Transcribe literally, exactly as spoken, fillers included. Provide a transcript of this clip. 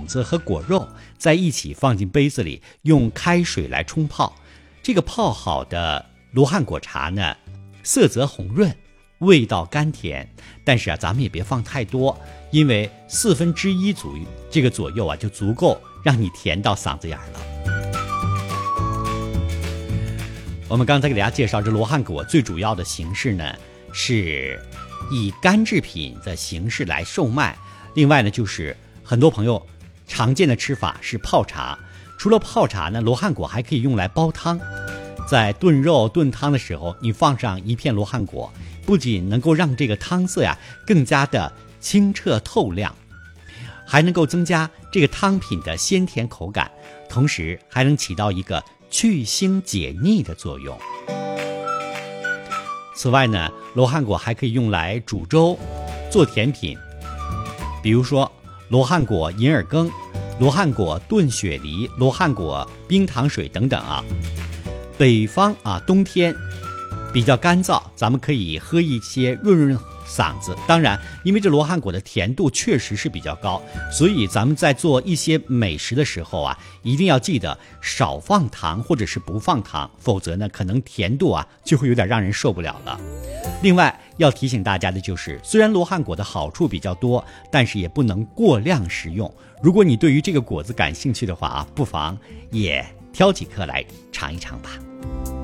种子和果肉在一起放进杯子里，用开水来冲泡。这个泡好的罗汉果茶呢，色泽红润，味道甘甜，但是啊，咱们也别放太多，因为四分之一左这个左右啊，就足够让你甜到嗓子眼了。我们刚才给大家介绍，这罗汉果最主要的形式呢，是以干制品的形式来售卖。另外呢，就是很多朋友常见的吃法是泡茶。除了泡茶呢，罗汉果还可以用来煲汤。在炖肉炖汤的时候，你放上一片罗汉果，不仅能够让这个汤色呀更加的清澈透亮，还能够增加这个汤品的鲜甜口感，同时还能起到一个去腥解腻的作用。此外呢，罗汉果还可以用来煮粥、做甜品，比如说罗汉果银耳羹、罗汉果炖雪梨、罗汉果冰糖水等等啊。北方啊，冬天比较干燥，咱们可以喝一些润润嗓子。当然，因为这罗汉果的甜度确实是比较高，所以咱们在做一些美食的时候啊，一定要记得少放糖或者是不放糖，否则呢，可能甜度啊就会有点让人受不了了。另外要提醒大家的就是，虽然罗汉果的好处比较多，但是也不能过量食用。如果你对于这个果子感兴趣的话啊，不妨也挑几颗来尝一尝吧。